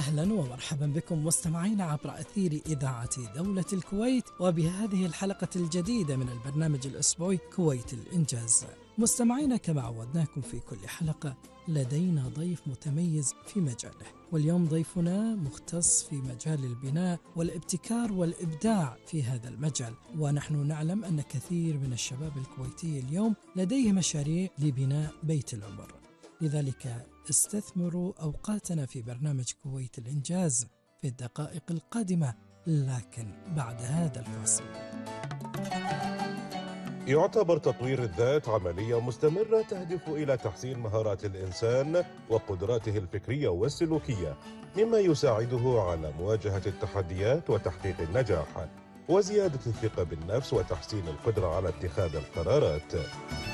أهلا ومرحبا بكم مستمعين عبر أثير إذاعة دولة الكويت، وبهذه الحلقة الجديدة من البرنامج الأسبوعي كويت الإنجاز. مستمعين، كما عودناكم في كل حلقة لدينا ضيف متميز في مجاله، واليوم ضيفنا مختص في مجال البناء والابتكار والإبداع في هذا المجال. ونحن نعلم أن كثير من الشباب الكويتي اليوم لديه مشاريع لبناء بيت العمر، لذلك استثمروا أوقاتنا في برنامج كويت الإنجاز في الدقائق القادمة، لكن بعد هذا الفاصل. يعتبر تطوير الذات عملية مستمرة تهدف إلى تحسين مهارات الإنسان وقدراته الفكرية والسلوكية، مما يساعده على مواجهة التحديات وتحقيق النجاح وزيادة الثقة بالنفس وتحسين القدرة على اتخاذ القرارات.